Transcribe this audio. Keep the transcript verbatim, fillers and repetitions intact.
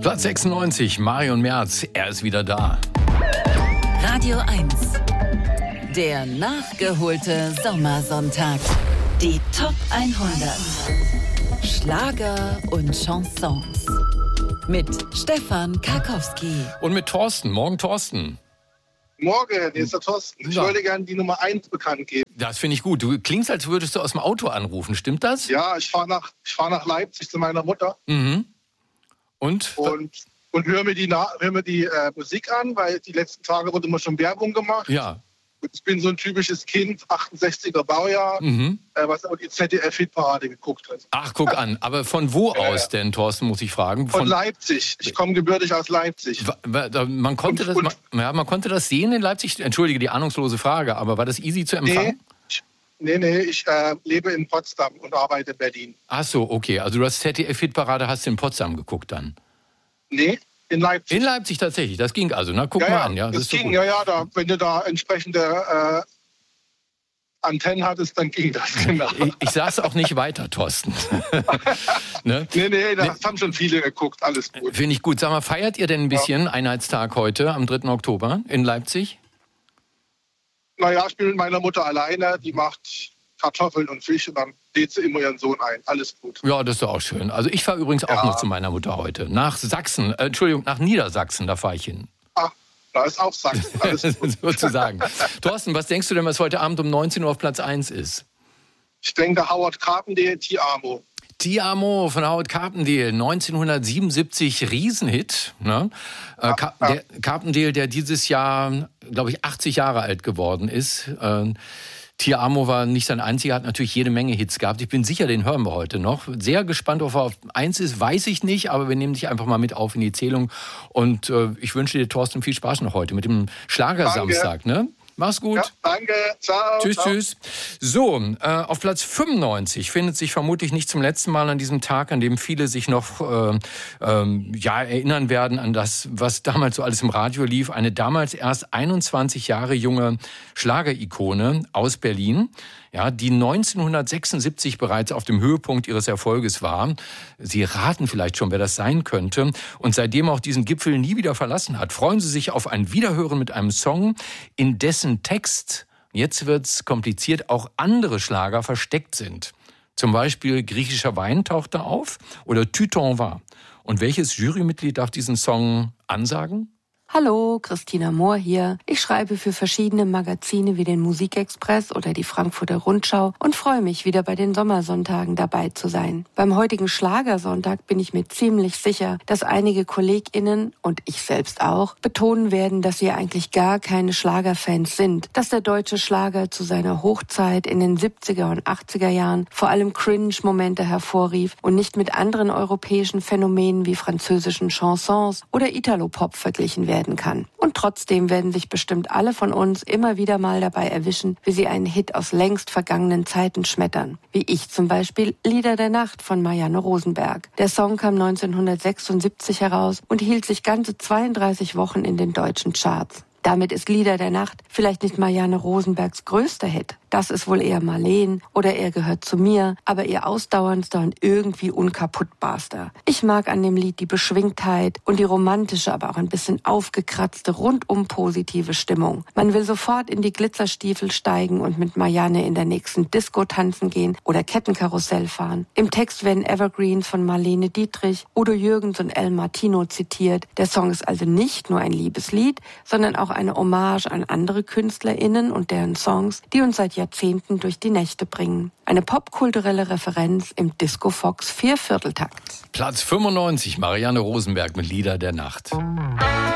Platz sechsundneunzig, Marion Merz, er ist wieder da. Radio eins, der nachgeholte Sommersonntag. Die Top hundert. Schlager und Chansons. Mit Stefan Karkowski. Und mit Thorsten. Morgen, Thorsten. Morgen, hier ist der Thorsten. Ich Ja. wollte gerne die Nummer eins bekannt geben. Das finde ich gut. Du klingst, als würdest du aus dem Auto anrufen. Stimmt das? Ja, ich fahre nach, ich fahr nach Leipzig zu meiner Mutter Mhm. Und? und, und höre mir die, Na- hör mir die äh, Musik an, weil die letzten Tage wurde immer schon Werbung gemacht. Ja. Und ich bin so ein typisches Kind, achtundsechziger Baujahr, Mhm. äh, was auch die Z D F-Hitparade geguckt hat. Ach, guck an. Aber von wo aus denn, Thorsten, muss ich fragen? Von Leipzig. Ich komme gebürtig aus Leipzig. Wa- wa- da- Man konnte, Und- das, und- man, ja, man konnte das sehen in Leipzig? Entschuldige die ahnungslose Frage, aber war das easy zu Nee, empfangen? ich, nee, nee, ich äh, lebe in Potsdam und arbeite in Berlin. Ach so, okay. Also du hast Z D F-Hitparade, hast du in Potsdam geguckt dann? Nee, in Leipzig. In Leipzig tatsächlich, das ging also. Na, guck ja, mal ja, an. Ja, das, ist doch ging, gut. ja, ja, da, wenn du da entsprechende äh, Antennen hattest, dann ging das, genau. Ich, ich sag's auch nicht weiter, Thorsten. Ne? Nee, nee, das haben schon viele geguckt, alles gut. Finde ich gut. Sag mal, feiert ihr denn ein bisschen Einheitstag heute, am dritten Oktober in Leipzig? Naja, ich bin mit meiner Mutter alleine, die macht Kartoffeln und Fisch und dann lädt sie immer ihren Sohn ein, alles gut. Ja, das ist doch auch schön. Also ich fahre übrigens auch Ja. noch zu meiner Mutter heute. Nach Sachsen, äh, Entschuldigung, nach Niedersachsen, da fahre ich hin. Ah, da ist auch Sachsen, alles gut. Sozusagen. Thorsten, was denkst du denn, was heute Abend um neunzehn Uhr auf Platz eins ist? Ich denke, Howard Carpendale, Ti Amo. Ti Amo von Howard Carpendale, neunzehnhundertsiebenundsiebzig, Riesenhit. Ne? Äh, Car- ja. der Carpendale, der dieses Jahr, glaube ich, achtzig Jahre alt geworden ist. Äh, Ti Amo war nicht sein einziger, hat natürlich jede Menge Hits gehabt. Ich bin sicher, den hören wir heute noch. Sehr gespannt, ob er auf eins ist, weiß ich nicht, aber wir nehmen dich einfach mal mit auf in die Zählung. Und äh, ich wünsche dir, Thorsten, viel Spaß noch heute mit dem Schlagersamstag. Ne? Mach's gut. Ja, danke, ciao. Tschüss, ciao. tschüss. So, äh, auf Platz fünfundneunzig findet sich vermutlich nicht zum letzten Mal an diesem Tag, an dem viele sich noch äh, ähm, ja, erinnern werden an das, was damals so alles im Radio lief. Eine damals erst einundzwanzig Jahre junge Schlagerikone aus Berlin, ja, die neunzehnhundertsechsundsiebzig bereits auf dem Höhepunkt ihres Erfolges war. Sie raten vielleicht schon, wer das sein könnte. Und seitdem auch diesen Gipfel nie wieder verlassen hat. Freuen Sie sich auf ein Wiederhören mit einem Song, in dessen Text, jetzt wird's kompliziert, auch andere Schlager versteckt sind. Zum Beispiel Griechischer Wein taucht da auf oder Tu t'en vas. Und welches Jurymitglied darf diesen Song ansagen? Hallo, Christina Mohr hier. Ich schreibe für verschiedene Magazine wie den Musikexpress oder die Frankfurter Rundschau und freue mich, wieder bei den Sommersonntagen dabei zu sein. Beim heutigen Schlagersonntag bin ich mir ziemlich sicher, dass einige KollegInnen und ich selbst auch betonen werden, dass wir eigentlich gar keine Schlagerfans sind, dass der deutsche Schlager zu seiner Hochzeit in den siebziger und achtziger Jahren vor allem Cringe-Momente hervorrief und nicht mit anderen europäischen Phänomenen wie französischen Chansons oder Italo-Pop verglichen werden kann. Und trotzdem werden sich bestimmt alle von uns immer wieder mal dabei erwischen, wie sie einen Hit aus längst vergangenen Zeiten schmettern. Wie ich zum Beispiel Lieder der Nacht von Marianne Rosenberg. Der Song kam neunzehnhundertsechsundsiebzig heraus und hielt sich ganze zweiunddreißig Wochen in den deutschen Charts. Damit ist Lieder der Nacht vielleicht nicht Marianne Rosenbergs größter Hit. Das ist wohl eher Marleen oder Er gehört zu mir, aber ihr ausdauerndster und irgendwie unkaputtbarster. Ich mag an dem Lied die Beschwingtheit und die romantische, aber auch ein bisschen aufgekratzte, rundum positive Stimmung. Man will sofort in die Glitzerstiefel steigen und mit Marianne in der nächsten Disco tanzen gehen oder Kettenkarussell fahren. Im Text werden Evergreens von Marlene Dietrich, Udo Jürgens und El Martino zitiert. Der Song ist also nicht nur ein Liebeslied, sondern auch eine Hommage an andere KünstlerInnen und deren Songs, die uns seit Jahrzehnten durch die Nächte bringen. Eine popkulturelle Referenz im Disco Fox Viervierteltakt. Platz fünfundneunzig, Marianne Rosenberg mit Lieder der Nacht.